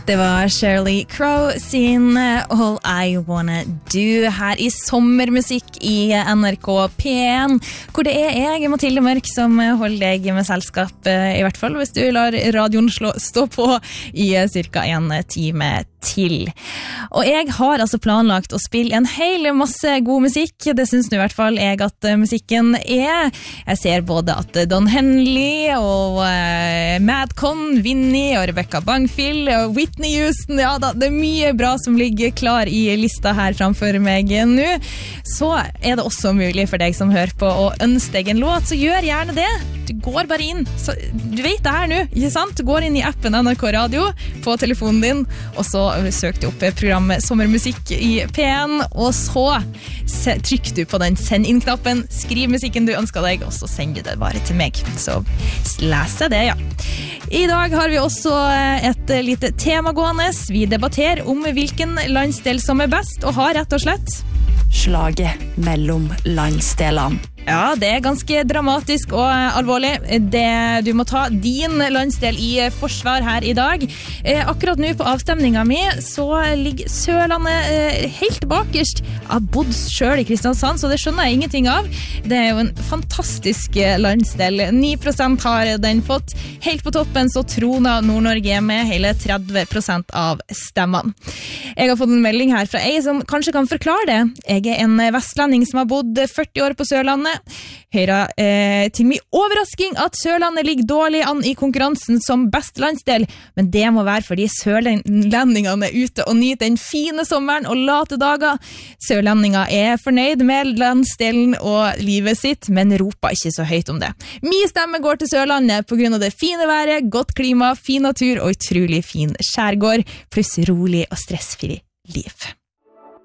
Det var Shirley Crow sin All I Wanna Do her I sommermusikk I NRK P1, hvor det jeg, Mathilde Mørk, som holder deg med selskap, I hvert fall hvis du lar radioen stå på I cirka en time til. Og jeg har altså planlagt å spille en hel masse god musikk. Det synes nå I hvert fall jeg at musikken Jeg ser både at Don Henley og Madcon, Vinnie og Rebecca Bangfield og Whitney Houston, ja da, det mye bra som ligger klar I lista her framfor meg nå. Så det også mulig for deg som hører på å ønske deg en låt, så gjør gjerne det. Du går bare inn, så, du vet det her nå, ikke sant? Du går inn I appen NRK Radio på telefonen din, og så søk du opp programmet Sommermusikk I P1, og så trykker du på den send inn-knappen, skriv musikken du ønsker deg, og så sender du det bare til meg. Så les jeg det, ja. I dag har vi også et lite tema gående. Vi debatterer om hvilken landsdel som best, og har rett og slett slaget mellom landsdelene. Ja, det ganske dramatisk og alvorlig. Du må ta din landsdel I forsvar her I dag. Akkurat nå på avstemningen min så ligger Sørlandet helt bakerst. Jeg har bodd selv I Kristiansand, så det skjønner jeg ingenting av. Det jo en fantastisk landsdel. 9% har den fått. Helt på toppen så troner Nord-Norge med hele 30% av stemmene. Jeg har fått en melding her fra en som kanskje kan forklare det. Jeg en vestlending som har bodd 40 år på Sørlandet. Høyre til min overrasking at Sørlandet ligger dårlig an I konkurransen som best landsdel, men det må være fordi sørlendingene ute og nyter den fine sommeren og late dager. Sørlendinger fornøyd med landsdelen og livet sitt, men roper ikke så høyt om det. Min stemme går til Sørlandet på grunn av det fine været, godt klima, fin natur og utrolig fin skjærgård, pluss rolig og stressfri liv.